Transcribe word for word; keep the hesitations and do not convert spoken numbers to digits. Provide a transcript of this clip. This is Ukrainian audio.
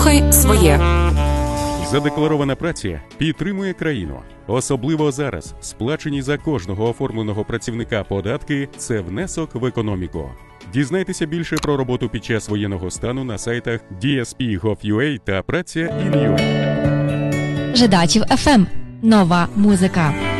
Слухай своє. Задекларована праця підтримує країну. Особливо зараз сплачені за кожного оформленого працівника податки – це внесок в економіку. Дізнайтеся більше про роботу під час воєнного стану на сайтах ді ес пі точка гов точка ю а та праця точка ін ю а. Жидачів еф ем. Нова музика.